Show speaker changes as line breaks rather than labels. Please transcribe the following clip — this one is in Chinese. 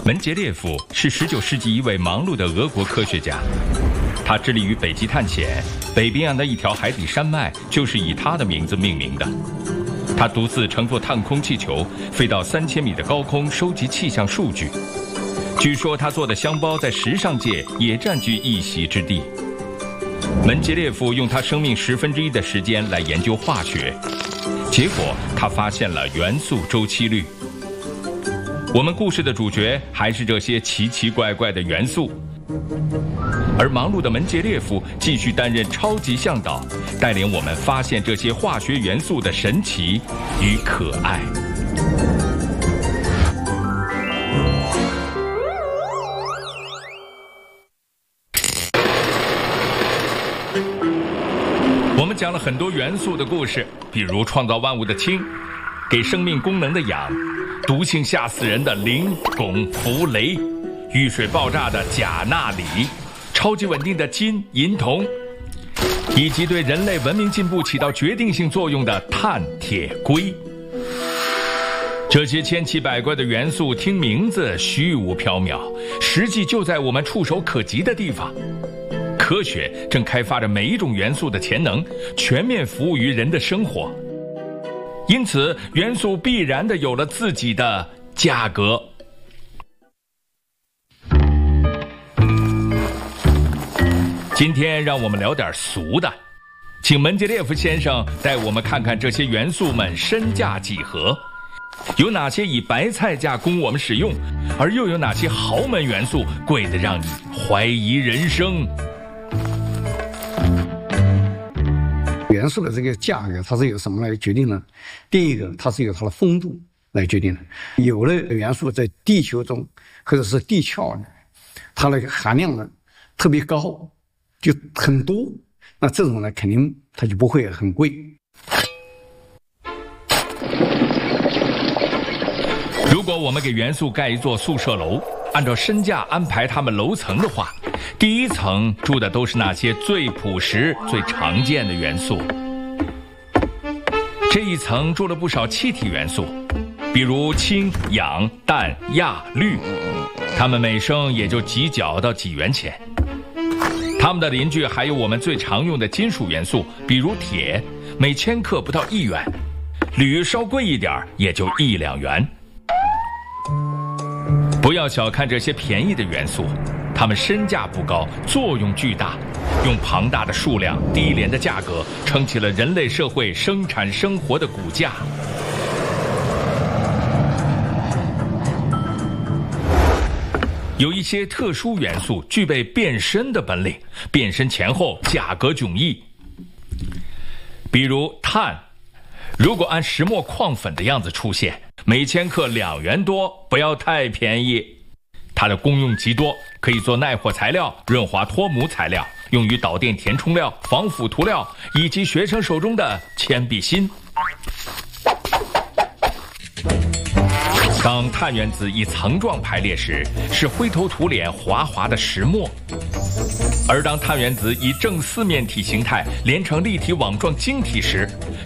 门捷列夫是19世纪一位忙碌的俄国科学家，他致力于北极探险，北冰洋的一条海底山脉就是以他的名字命名的。他独自乘坐探空气球飞到3000米的高空收集气象数据。据说他做的香包在时尚界也占据一席之地。门捷列夫用他生命1/10的时间来研究化学，结果他发现了元素周期律。我们故事的主角还是这些奇奇怪怪的元素，而忙碌的门捷列夫继续担任超级向导，带领我们发现这些化学元素的神奇与可爱。我们讲了很多元素的故事，比如创造万物的氢，给生命功能的氧，毒性吓死人的磷、汞、氟、镭，遇水爆炸的钾、钠、锂，超级稳定的金、银、铜，以及对人类文明进步起到决定性作用的碳、铁、硅。这些千奇百怪的元素听名字虚无缥缈，实际就在我们触手可及的地方。科学正开发着每一种元素的潜能，全面服务于人的生活。因此，元素必然地有了自己的价格。今天让我们聊点俗的，请门捷列夫先生带我们看看这些元素们身价几何，有哪些以白菜价供我们使用，而又有哪些豪门元素贵得让你怀疑人生。
元素的这个价格它是由什么来决定呢？第一个，它是由它的风度来决定的。有的元素在地球中或者是地壳呢，它的含量呢特别高，就很多，那这种呢肯定它就不会很贵。
如果我们给元素盖一座宿舍楼，按照身价安排它们楼层的话，第一层住的都是那些最朴实、最常见的元素。这一层住了不少气体元素，比如氢、氧、氮、氩、氯，它们每升也就几角到几元钱。它们的邻居还有我们最常用的金属元素，比如铁，每千克不到1元，铝稍贵一点也就1-2元。不要小看这些便宜的元素，它们身价不高，作用巨大，用庞大的数量、低廉的价格撑起了人类社会生产生活的骨架。有一些特殊元素具备变身的本领，变身前后价格迥异。比如碳，如果按石墨矿粉的样子出现，每千克2元多，不要太便宜。它的功用极多，可以做耐火材料、润滑脱模材料，用于导电填充料、防腐涂料以及学生手中的铅笔芯。当碳原子以层状排列时，是灰头土脸滑滑的石墨；而当碳原子以正四面体形态连成立体网状晶体时，